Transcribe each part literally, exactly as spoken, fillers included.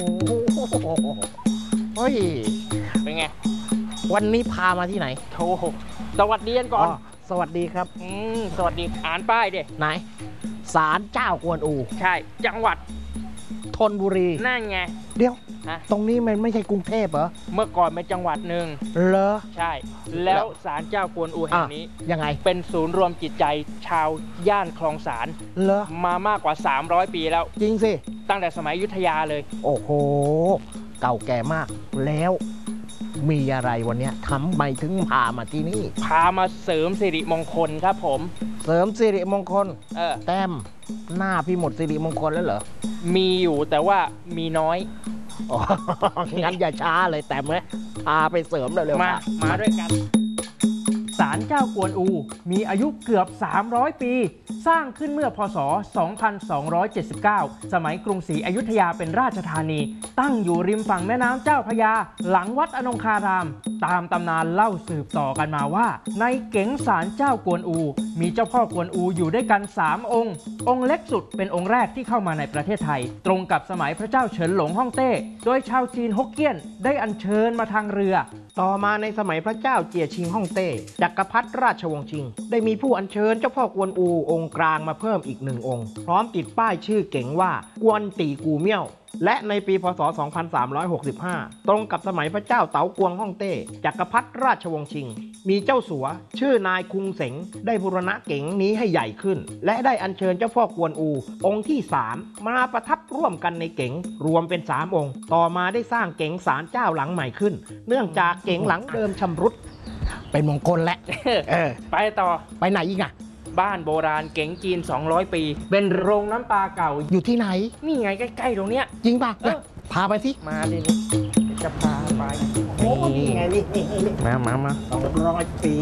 เฮ้ยเป็นไงวันนี้พามาที่ไหนโธ่สวัสดีกันก่อนสวัสดีครับอืมสวัสดีอ่านป้ายดิไหนศาลเจ้ากวนอูใช่จังหวัดธนบุรีนั่นไงเดี๋ยวตรงนี้มันไม่ใช่กรุงเทพเหรอเมื่อก่อนเป็นจังหวัดหนึ่งเหรอใช่แล้วศาลเจ้ากวนอูแห่งนี้ยังไงเป็นศูนย์รวมจิตใจชาวย่านคลองสารเหรอมามากกว่าสามร้อยปีแล้วจริงสิตั้งแต่สมัยอยุธยาเลยโอ้โหเก่าแก่มากแล้วมีอะไรวันนี้ทำไมถึงพามาที่นี่พามาเสริมสิริมงคลครับผมเสริมสิริมงคลเออแต้มหน้าพี่หมดสิริมงคลแล้วเหรอมีอยู่แต่ว่ามีน้อยอ๋องั้นอย่าช้าเลยแต้มไหมพาไปเสริมเร็วๆมามาด้วยกันศาลเจ้ากวนอูมีอายุเกือบสามร้อยปีสร้างขึ้นเมื่อพ.ศ. สองพันสองร้อยเจ็ดสิบเก้า สมัยกรุงศรีอยุธยาเป็นราชธานีตั้งอยู่ริมฝั่งแม่น้ำเจ้าพระยาหลังวัดอนงคารามตามตำนานเล่าสืบต่อกันมาว่าในเก๋งศาลเจ้ากวนอูมีเจ้าพ่อกวนอูอยู่ด้วยกันสามองค์องค์เล็กสุดเป็นองค์แรกที่เข้ามาในประเทศไทยตรงกับสมัยพระเจ้าเฉินหลงฮ่องเต้โดยชาวจีนฮกเกี้ยนได้อัญเชิญมาทางเรือต่อมาในสมัยพระเจ้าเจียชิงฮ่องเต้จักรพรรดิราชวงศ์ชิงได้มีผู้อัญเชิญเจ้าพ่อกวนอูองค์กลางมาเพิ่มอีกหนึ่งองค์พร้อมติดป้ายชื่อเก๋งว่ากวนตีกูเมี่ยวและในปีพ.ศ. สองพันสามร้อยหกสิบห้าตรงกับสมัยพระเจ้าเต๋ากวงฮ่องเต้จักรพรรดิราชวงศ์ชิงมีเจ้าสัวชื่อนายคุงเสงได้บูรณะเก๋งนี้ให้ใหญ่ขึ้นและได้อัญเชิญเจ้าพ่อกวนอูองค์ที่สามมาประทับร่วมกันในเก๋งรวมเป็นสามองค์ต่อมาได้สร้างเก๋งศาลเจ้าหลังใหม่ขึ้นเนื่องจากเก๋งหลังเดิมชำรุดเป็นมงคลแหละไปต่อไปไหนอีกอะบ้านโบราณเก๋งจีนสองร้อยปีเป็นโรงน้ำปลาเก่าอยู่ที่ไหนนี่ไงใกล้ๆตรงเนี้ยจริงป่ะพาไปสิมาดิจะพาไปโอ้นี่ไงนี่มามามาสองร้อยปี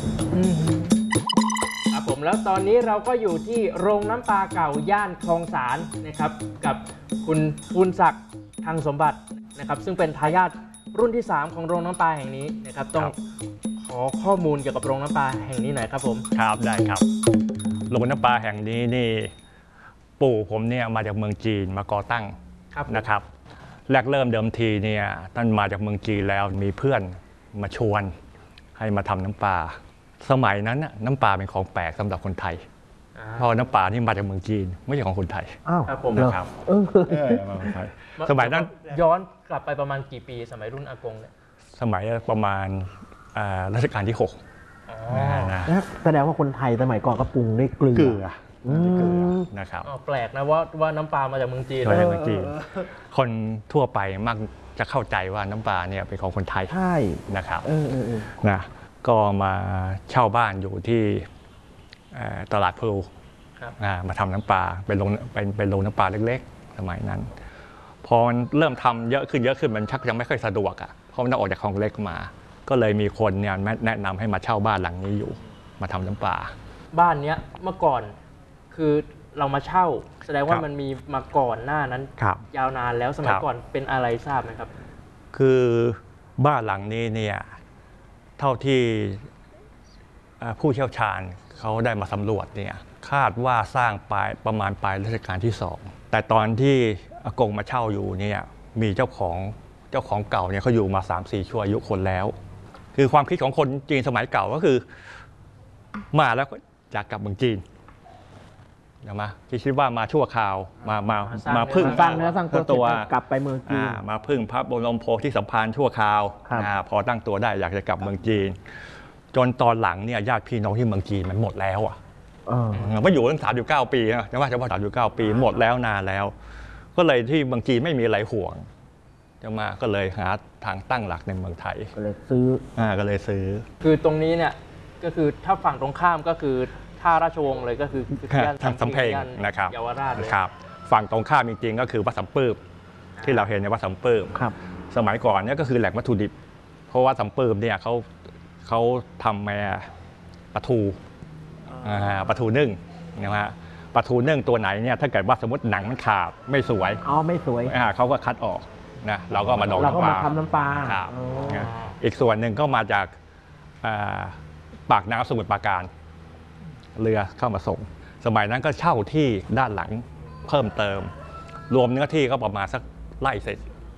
ครับผมแล้วตอนนี้เราก็อยู่ที่โรงน้ำปลาเก่าย่านคลองสารนะครับกับคุณภูนศักดิ์ทางสมบัตินะครับซึ่งเป็นทายาทรุ่นที่สามของโรงน้ำปลาแห่งนี้นะครับต้องขอข้อมูลเกี่ยวกับโรงน้ำปลาแห่งนี้หน่อยครับผมครับได้ครับโรงน้ำปลาแห่งนี้นี่ปู่ผมเนี่ยมาจากเมืองจีนมาก่อตั้งนะครับแรกเริ่มเดิมทีเนี่ยท่านมาจากเมืองจีนแล้วมีเพื่อนมาชวนให้มาทำน้ำปลาสมัยนั้นน้ำปลาเป็นของแปลกสำหรับคนไทยเพราะน้ำปลาที่มาจากเมืองจีนไม่ใช่ของคนไทยอ้าวครับผมนะครับมาคนไทยสมัยนั้นย้อนกลับไปประมาณกี่ปีสมัยรุ่นอากงเนี่ยสมัยประมาณรัชกาลที่หกแสดงว่าคนไทยสมัยก่อนก็ปรุงด้วยเกลือนะครับแปลกนะว่าว่าน้ำปลามาจากเมืองจีนมาจากเมืองจีนคนทั่วไปมักจะเข้าใจว่าน้ำปลาเนี่ยเป็นของคนไทยใช่นะครับนะก็มาเช่าบ้านอยู่ที่ตลาดพลูมาทำน้ำปลาเป็นโรงเป็นเป็นโรงน้ำปลาเล็กๆสมัยนั้นพอมันเริ่มทำเยอะขึ้นเยอะขึ้นมันชักยังไม่ค่อยสะดวกอ่ะเพราะมันต้องออกจากคลองเล็กมาก็เลยมีคนเนี่ยแนะนำให้มาเช่าบ้านหลังนี้อยู่มาทำน้ำปลาบ้านเนี้ยเมื่อก่อนคือเรามาเช่าแสดงว่ามันมีมาก่อนหน้านั้นยาวนานแล้วสมัยก่อนเป็นอะไรทราบไหมครับคือบ้านหลังนี้เนี่ยเท่าที่ผู้เชี่ยวชาญเขาได้มาสำรวจเนี่ยคาดว่าสร้างปลายประมาณปลายรัชกาลที่สองแต่ตอนที่อากงมาเช่าอยู่เนี่ยมีเจ้าของเจ้าของเก่าเนี่ยเขาอยู่มา สามสี่ ชั่วอายุคนแล้วคือความคิดของคนจีนสมัยเก่าก็คือมาแล้วก็อยากกลับเมืองจีนนะมาคิดว่ามาชั่วคราวมามามาพึ่งสร้างเนื้อสร้างตัวกลับไปเมืองจีนมาพึ่งพระบรมโพธิสัมภารชั่วคราวพอตั้งตัวได้อยากจะกลับเมืองจีนจนตอนหลังเนี่ยญาติพี่น้องที่เมืองจีนมันหมดแล้วอ่ะไม่อยู่ตั้งสามสิบเก้าปีนะจะว่าจะว่าสามสิบเก้าปีหมดแล้วนานแล้วก็เลยที่เมืองจีนไม่มีอะไรห่วงจะมาก็เลยหาทางตั้งหลักในเมืองไทยก็เลยซื้ออ่าก็เลยซื้อคือตรงนี้เนี่ยก็คือถ้าฝั่งตรงข้ามก็คือท่าราชวงศ์เลยก็คือทางสำเพ็งนะครับเยาวราชครับฝั่งตรงข้ามจริงๆก็คือวัดสำปื้มที่เราเห็นในวัดสำปื้มสมัยก่อนเนี่ยก็คือแหล่งวัตถุดิบเพราะว่าสำปื้มเนี่ยเขาเขาทำมาปลาทูปลาทูนึ่งนะฮะปลาทูนึ่งตัวไหนเนี่ยถ้าเกิดว่าสมมติหนังมันขาดไม่สวยอ๋อไม่สวยเขาก็คัดออกนะเราก็มาดองน้ำปลาเราก็มาทำน้ำปลาอีกส่วนหนึ่งก็มาจากปากน้ำสมุทรปราการเรือเข้ามาส่งสมัยนั้นก็เช่าที่ด้านหลังเพิ่มเติมรวมเนื้อที่ก็ประมาณสักไร่เศษ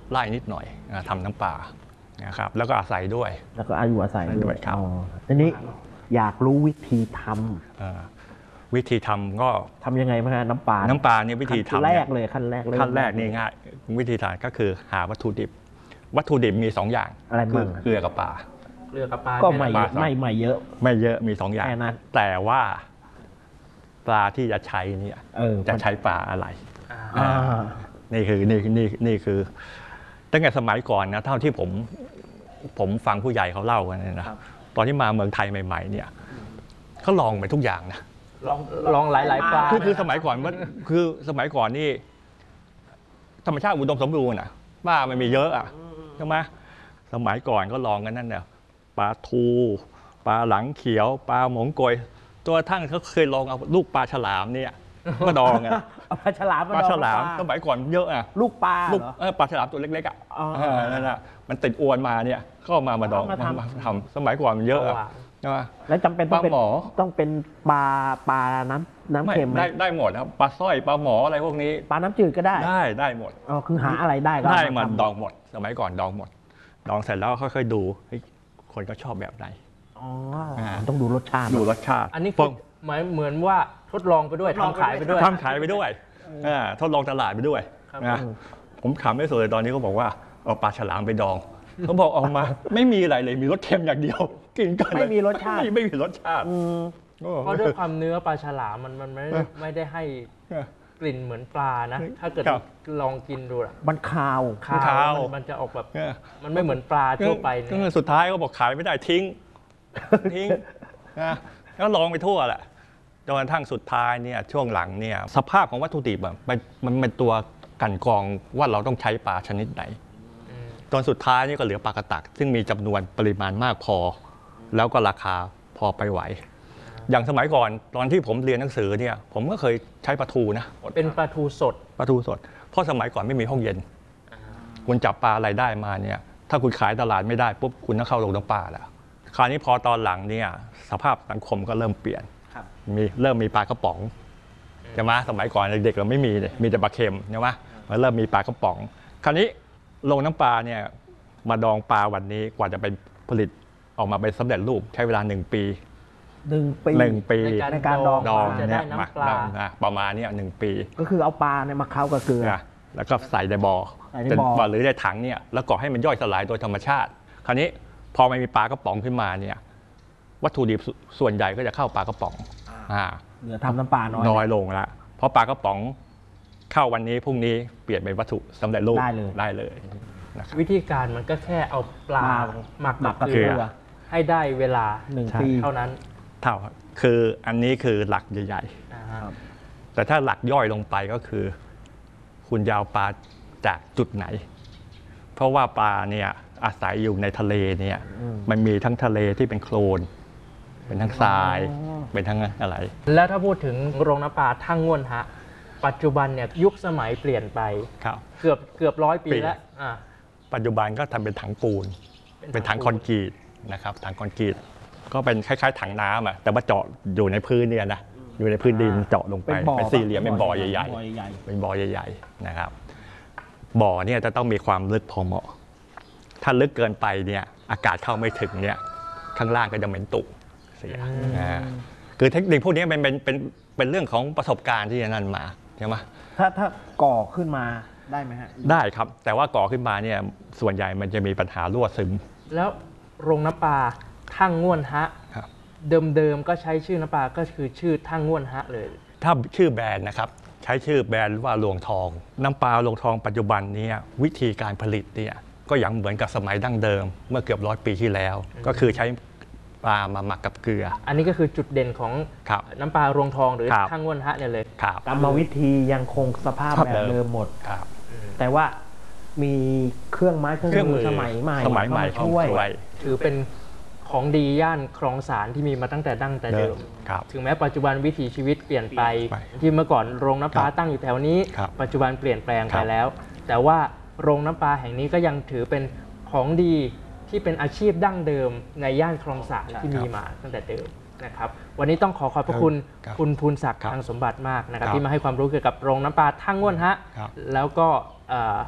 ไร่นิดหน่อยนะทำน้ำปลานะครับแล้วก็อาศัยด้วยแล้วก็อายุอาศัยด้ด้ววย ยครับอ๋อทีนี้อยากรู้วิธีทำเอ่อวิธีทำก็ทำยังไงบ้างฮะน้ำปลาน้ำปลาเนี่ยวิธีขั้นทำแรเนี่กยเลยขั้นแรกเลยขั้นแรกนี่ง่ายวิธีทานก็คือหาวัตถุดิบ วัตถุดิบมีสองอย่างอะไรคืบ้างเกลือกับปลาเกลือกับปลาก็ไม่แค่นั้นไม่ไม่เยอะไม่เยอะมีสองอย่างแค่นั้นแต่ว่าปลาที่จะใช้เนี่ยเออจะใช้ปลาอะไรอ่าอ่านี่คือนี่นี่นี่คือ ตั้งแต่สมัยก่อนนะเท่าที่ผมผมฟังผู้ใหญ่เขาเล่ากันเนี่ยนะตอนที่มาเมืองไทยใหม่ๆเนี่ยเขาลองไปทุกอย่างนะลองลองหลายๆปลาคือคือสมัยก่อนมันคือสมัยก่อนนี่ธรรมชาติอุดมสมบูรณ์อ่ะปลามันมีเยอะอ่ะใช่ไหมสมัยก่อนก็ลองกันนั่นเนี่ยปลาทูปลาหลังเขียวปลาหมงโกยตัวทั้งเขาเคยลองเอาลูกปลาฉลามเนี่ยมาดองอ่ะเอาปลาฉลามปลาฉลามดองสมัยก่อนเยอะอ่ะลูกปลาลูกเหรอเออปลาฉลามตัวเล็กๆอ่ะอ๋อเออนั่นน่ะมันติดอวนมาเนี่ยก็เอามามาดองเอามาทำมาทำสมัยก่อนมันเยอะอะใช่ไหมแล้วจำเป็นต้องเป็นปลาหมอต้องเป็นปลาปลาน้ำน้ำไม่เค็มไหมได้ได้หมดครับปลาสร้อยปลาหมออะไรพวกนี้ปลาน้ำจืดก็ได้ได้ได้หมดอ๋อคือหาอะไรได้ก็ได้เอมาทำดองหมด สมัยก่อนดองหมด ดองเสร็จแล้วค่อยๆดูเฮ้ยคนก็ชอบแบบไหนอ๋อต้องดูรสชาติดูรสชาติอันนี้พคืวอก หมายเหมือนว่าทดลองไปด้วยทำขายไปด้วยทำขายไปด้วยอ่าทดลองตลาดไปด้วยครับนะผมขำไม่สุดเลยตอนนี้เขาบอกว่าเอาปลาฉลามไปดองเขาบอกเอามา ไม่มีอะไรเลยมีรสเค็มอย่างเดียว กินกันเลยไม่มีรสชาติไม่ไม่มีรสชาติอืมโอ้เพราะด้วยความเนื้อปลาฉลามมันมันไม่ได้ไม่ได้ให้กลิ่นเหมือนปลานะ ถ้าเกิดครับลองกินดูอะมันคาวคาวคาวมันมันจะออกแบบเออมันไม่เหมือนปลาทั่วไปเนี่ก็ยสุดท้ายเขาบอกขายไม่ได้ทิ้ง ทิ้งนะก็ลองไปทั่วแหละจนกระทั่งสุดท้ายเนี่ยช่วงหลังเนี่ยสภาพของวัตถุดิบอะมันมันเป็นตัวกลั่นกรองว่าเราต้องใช้ปลาชนิดไหนอืมตอนสุดท้ายนี่ก็เหลือปลากระตัก ซึ่งมีจำนวนปริมาณมากพอ แล้วก็ราคาพอไปไหว อย่างสมัยก่อนตอนที่ผมเรียนหนังสือเนี่ยผมก็เคยใช้ปลาทูนะเป็นปลาทูสดปลาทูสด เพราะสมัยก่อนไม่มีห้องเย็น คุณจับปลาอะไรได้มาเนี่ยถ้าคุณขายตลาดไม่ได้ปุ๊บคุณต้องเข้าโรงน้ำปลาแล้วคราวนี้พอตอนหลังเนี่ยสภาพสังคมก็เริ่มเปลี่ยนครับมีเริ่มมีปลากระป๋องใช่ไหมสมัยก่อนเด็กๆเราไม่มีเลยมีแต่ปลาเค็มใช่ไหมมันเริ่มมีปลากระป๋อง คราวนี้โรงน้ำปลาเนี่ยมาดองปลาวันนี้กว่าจะไปผลิตออกมาเป็นสำเร็จรูปใช้เวลาหนึ่งปีหนึ่งปีหนึ่งปีในการในการดองดองจะได้เนี่ยน้ำปลาดองนะประมาณเนี้หนึ่งปีก็คือเอาปลาเนี่ยมาเคล้ากับเกลือนะแล้วก็ใส่ในบ่อใส่ในเป็นบ่อบ่อหรือในถังเนี่ยแล้วก็ให้มันย่อยสลายโดยธรรมชาติ คราวนี้พอมันมีปลากระป๋องขึ้นมาเนี่ยวัตถุดิบส่วนใหญ่ก็จะเข้าปลากระป๋องอ่าเหลือทำน้ำปลาน้อยน้อยลงละเพราะปลากระป๋องเข้าวันนี้พรุ่งนี้เปลี่ยนเป็นวัตถุสำเร็จรูปได้เลยได้เลยนะครับวิธีการมันก็แค่เอาปลาปลาหมักหมักับกกับเกลืเกลืออให้ได้เวลาหนึ่งใช่ปีเท่านั้นเท่าคืออันนี้คือหลักใหญ่อ่าๆ แต่ถ้าหลักย่อยลงไปก็คือ คุณยาวปลาจากจุดไหน เพราะว่าปลาเนี่ยอาศัยอยู่ในทะเลเนี่ยอืมมันมีทั้งทะเลที่เป็นโคลน เป็นทั้งทรายอ๋อเป็นทั้งอะไรแล้วถ้าพูดถึงโรงน้ำปลาทั้งง่วนฮะ ปัจจุบันเนี่ยยุคสมัยเปลี่ยนไปครับเกือบเกือบร้อยปีปีแล้วอ่าปัจจุบันก็ทำเป็นถังปูน เป็นถังคอนกรีตนะครับ ถังคอนกรีต ก็เป็นคล้ายๆ ถังน้ำอ่ะ แต่ว่าเจาะอยู่ในพื้นเนี่ยนะ อยู่ในพื้นดินเจาะลงไปเป็นบ่อเป็นสี่เหลี่ยม เป็นบ่อใหญ่บ่อใหญ่ๆ เป็นบ่อใหญ่ๆ นะครับ บ่อเนี่ยจะต้องมีความลึกพอเหมาะ ถ้าลึกเกินไปเนี่ย อากาศเข้าไม่ถึงเนี่ย ข้างล่างก็จะเหม็นตุเสียอืมอ่าคือเทคนิคพวกนี้เป็นเป็นเป็นเป็นเรื่องของประสบการณ์ที่นั่นมาใช่ไหมถ้าถ้าก่อขึ้นมาได้ไหมฮะได้ครับ แต่ว่าก่อขึ้นมาเนี่ยส่วนใหญ่มันจะมีปัญหารั่วซึมแล้วโรงน้ำปลาทั้งง่วนฮะครับเดิมๆก็ใช้ชื่อน้ำปลาก็คือชื่อทั้งง่วนฮะเลยถ้าชื่อแบรนด์นะครับใช้ชื่อแบรนด์ว่าหลวงทอง น้ำปลาหลวงทองปัจจุบันเนี้วิธีการผลิตเนี่ยก็ยังเหมือนกับสมัยดั้งเดิม เมื่อเกือบร้อยปีที่แล้ว ก็คือใช้ปลามาหมักกับเกลืออันนี้ก็คือจุดเด่นของครับน้ำปลารวงทองหรือครับทั้งง่วนฮะเนี่ยเลยครับกรรมวิธียังคงสภาพครับแบบเดิมหมดครับแต่ว่ามีเครื่องไม้เครื่องมือสมัยใหม่สมัยใหม่เข้าาช่วยช่วยถือเป็นของดีย่านคลองสารที่มีมาตั้งแต่ดั้งแต่เดิมครับถึงแม้ปัจจุบันวิถีชีวิตเปลี่ยนไปไปที่เมื่อก่อนโรงน้ำปลาครับตั้งอยู่แถวนี้ครับปัจจุบันเปลี่ยนแปลงคไปรับแล้ว แต่ว่าโรงน้ำปลาแห่งนี้ก็ยังถือเป็นของดีที่เป็นอาชีพดั้งเดิมในย่านคลองสารที่มีมาตั้งแต่เดิมนะครับวันนี้ต้องขอขอบพระคุณครับคุณภูนศักดิ์ครับทางสมบัติมากนะครับครับที่มาให้ความรู้เกี่ยวกับโรงน้ำปลาทั้งง่วนฮะครับแล้วก็เอ่อ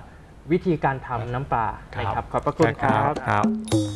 วิธีการทำน้ำปลานะครับขอบพระคุณครับครับ